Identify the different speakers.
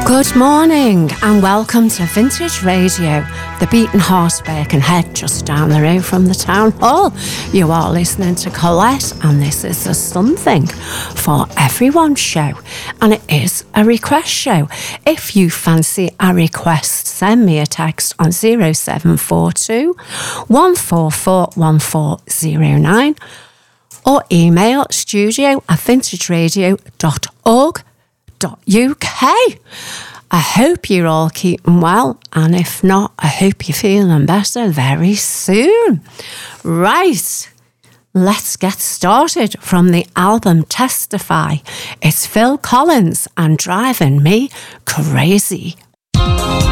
Speaker 1: Good morning and welcome to Vintage Radio, the Beaten Horse Birkenhead just down the road from the town hall. You are listening to Colette and this is a Something for Everyone show, and it is a request show. If you fancy a request, send me a text on 0742 144 1409 or email studio@vintageradio.org.uk. I hope you're all keeping well, and if not, I hope you're feeling better very soon. Right, let's get started from the album Testify. It's Phil Collins and Driving Me Crazy.